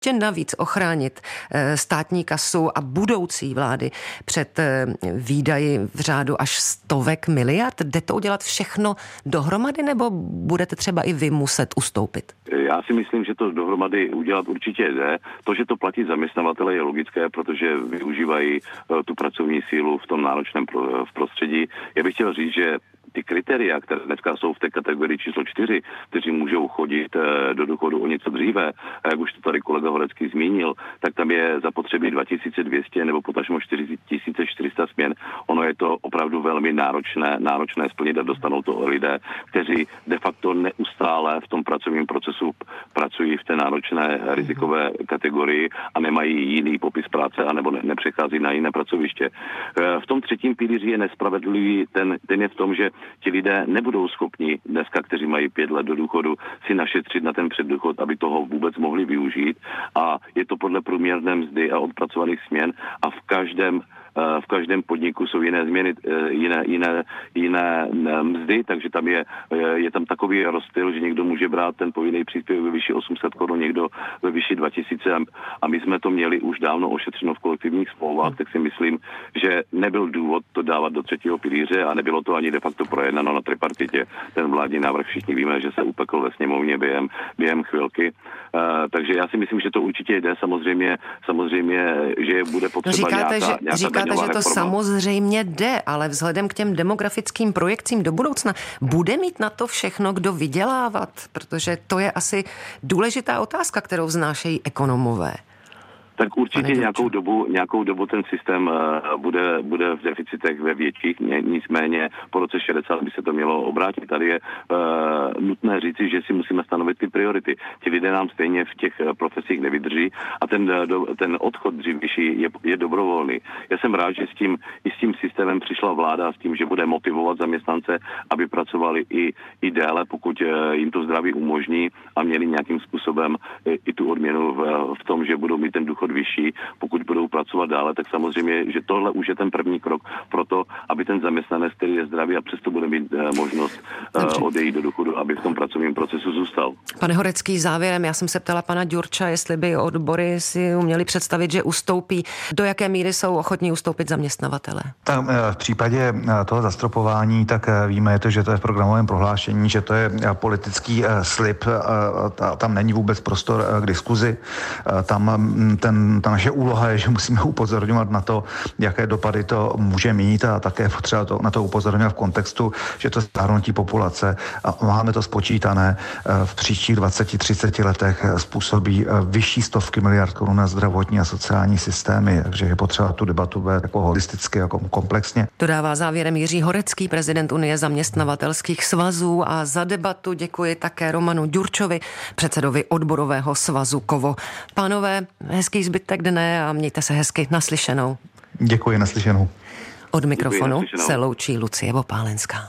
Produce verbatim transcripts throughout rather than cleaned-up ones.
že navíc ochránit státní kasu a budoucí vlády před výdaji v řádu až stovek miliard? Jde to udělat všechno dohromady, nebo budete třeba i vy muset ustoupit? Já si myslím, že to dohromady udělat určitě jde. To, že to platí zaměstnavatele, je logické, protože využívají tu pracovní sílu v tom náročném prostředí. Já bych chtěl říct, že ty kritéria, které dneska jsou v té kategorii číslo čtyři, kteří můžou chodit do důchodu o něco dříve, a jak už to tady kolega Horecký zmínil, tak tam je zapotřebí dva tisíce dvě stě nebo potažmo čtyři tisíce čtyři sta směn. Ono je to opravdu velmi náročné, náročné splnit a dostanou to lidé, kteří de facto neustále v tom pracovním procesu pracují v té náročné rizikové kategorii a nemají jiný popis práce anebo ne, nepřechází na jiné pracoviště. V tom třetím pilíři je nespravedlivý, ten, ten je v tom, že ti lidé nebudou schopni dneska, kteří mají pět let do důchodu, si našetřit na ten předdůchod, aby toho vůbec mohli využít. A je to podle průměrné mzdy a odpracovaných směn a v každém v každém podniku jsou jiné změny, jiné, jiné, jiné mzdy, takže tam je, je tam takový rozptyl, že někdo může brát ten povinný příspěvek ve výši osm set korun, někdo ve výši dva tisíce a my jsme to měli už dávno ošetřeno v kolektivních smlouvách, tak si myslím, že nebyl důvod to dávat do třetího pilíře a nebylo to ani de facto projednáno na tripartitě. Ten vládní návrh všichni víme, že se upekl ve sněmovně během, během chvilky. Uh, takže já si myslím, že to určitě jde, samozřejmě, samozřejmě, že bude potřeba říkáte, nějaká, že, nějaká říkáte, že to reforma. samozřejmě jde, ale vzhledem k těm demografickým projekcím do budoucna bude mít na to všechno, kdo vydělávat, protože to je asi důležitá otázka, kterou vznášejí ekonomové. Tak určitě nějakou dobu, nějakou dobu ten systém uh, bude, bude v deficitech ve větších, nicméně po roce šedesát by se to mělo obrátit. Tady je uh, nutné říci, že si musíme stanovit ty priority. Ti lidé nám stejně v těch uh, profesích nevydrží a ten, uh, do, ten odchod dřívější je, je dobrovolný. Já jsem rád, že s tím, i s tím systémem přišla vláda, s tím, že bude motivovat zaměstnance, aby pracovali i, i déle, pokud uh, jim to zdraví umožní a měli nějakým způsobem uh, i tu odměnu v, v tom, že budou mít ten důchod vyšší, pokud budou pracovat dále, tak samozřejmě, že tohle už je ten první krok pro to, aby ten zaměstnanec, který je zdravý a přesto bude mít uh, možnost uh, odejít do důchodu, aby v tom pracovním procesu zůstal. Pane Horecký, závěrem, já jsem se ptala pana Ďurča, jestli by odbory si uměli představit, že ustoupí. Do jaké míry jsou ochotní ustoupit zaměstnavatele? Tam v případě toho zastropování, tak víme, to, že to je v programovém prohlášení, že to je politický slib, tam není vůbec prostor k diskuzi. Tam ten Ta naše úloha je, že musíme upozorňovat na to, jaké dopady to může mít a také potřeba to, na to upozorňovat v kontextu, že to stárnutí populace a máme to spočítané v příštích dvaceti třiceti letech způsobí vyšší stovky miliard korun na zdravotní a sociální systémy, takže je potřeba tu debatu vést jako holisticky, jako komplexně. Dodává závěrem Jiří Horecký, prezident Unie zaměstnavatelských svazů, a za debatu děkuji také Romanu Ďurčovi, předsedovi odborového svazu Kovo. Pánové, hezký zbytek dne a mějte se hezky. Naslyšenou. Děkuji, naslyšenou. Od mikrofonu se loučí Lucie Vopálenská.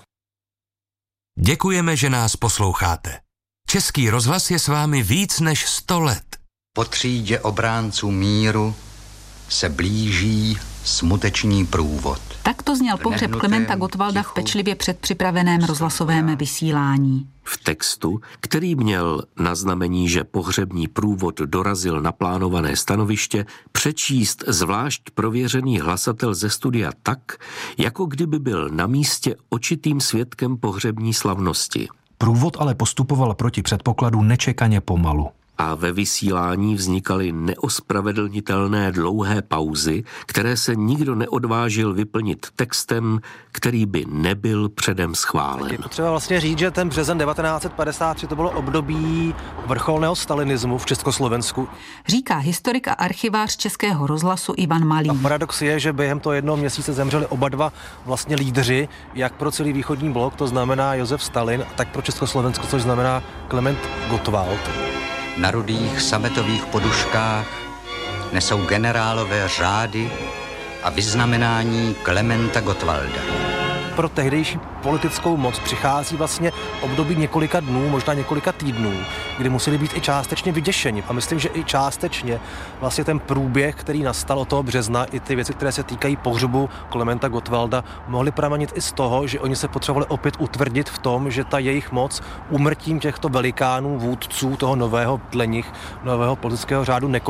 Děkujeme, že nás posloucháte. Český rozhlas je s vámi víc než sto let. Po třídě obránců míru se blíží smutečný průvod. Tak to zněl pohřeb Klementa Gottwalda v pečlivě předpřipraveném rozhlasovém vysílání. V textu, který měl na znamení, že pohřební průvod dorazil na plánované stanoviště, přečíst zvlášť prověřený hlasatel ze studia tak, jako kdyby byl na místě očitým svědkem pohřební slavnosti. Průvod ale postupoval proti předpokladu nečekaně pomalu. A ve vysílání vznikaly neospravedlnitelné dlouhé pauzy, které se nikdo neodvážil vyplnit textem, který by nebyl předem schválen. Je potřeba vlastně říct, že ten březen devatenáct set padesát tři to bylo období vrcholného stalinismu v Československu. Říká historik a archivář Českého rozhlasu Ivan Malý. A paradox je, že během toho jednoho měsíce zemřeli oba dva vlastně lídři, jak pro celý východní blok, to znamená Josef Stalin, tak pro Československo, což znamená Klement Gottwald. Na rudých sametových poduškách nesou generálové řády a vyznamenání Klementa Gottwalda. Pro tehdejší politickou moc přichází vlastně období několika dnů, možná několika týdnů, kdy museli být i částečně vyděšeni. A myslím, že i částečně vlastně ten průběh, který nastal od toho března, i ty věci, které se týkají pohřbu Klementa Gottwalda, mohly pramenit i z toho, že oni se potřebovali opět utvrdit v tom, že ta jejich moc úmrtím těchto velikánů, vůdců toho nového dle nich, nového politického řádu nekončí.